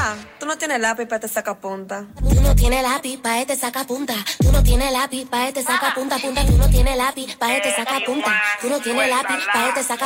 Tú no tienes lápiz para este sacapunta. Tú no tienes lápiz pa' este sacapunta. Tú no tienes lápiz pa' este sacapunta, punta. Tú no tienes lápiz pa' este sacapunta. Tú no tienes lápiz pa' este sacapunta.